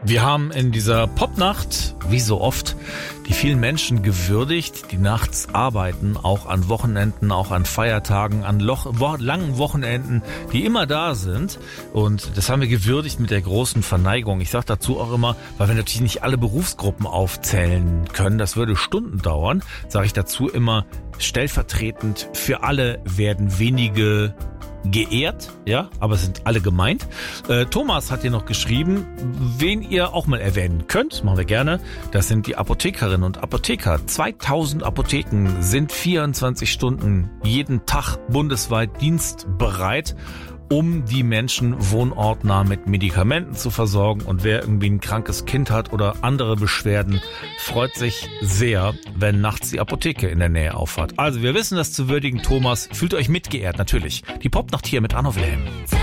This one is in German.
Wir haben in dieser Popnacht, wie so oft, die vielen Menschen gewürdigt, die nachts arbeiten, auch an Wochenenden, auch an Feiertagen, an langen Wochenenden, die immer da sind. Und das haben wir gewürdigt mit der großen Verneigung. Ich sage dazu auch immer, weil wir natürlich nicht alle Berufsgruppen aufzählen können, das würde Stunden dauern, sage ich dazu immer, stellvertretend für alle werden wenige geehrt, ja, aber es sind alle gemeint. Thomas hat hier noch geschrieben, wen ihr auch mal erwähnen könnt, das machen wir gerne, das sind die Apothekerinnen und Apotheker. 2000 Apotheken sind 24 Stunden jeden Tag bundesweit dienstbereit, um die Menschen wohnortnah mit Medikamenten zu versorgen. Und wer irgendwie ein krankes Kind hat oder andere Beschwerden, freut sich sehr, wenn nachts die Apotheke in der Nähe aufhat. Also wir wissen das zu würdigen, Thomas. Fühlt euch mitgeehrt, natürlich. Die Popnacht hier mit Arno Wilhelm.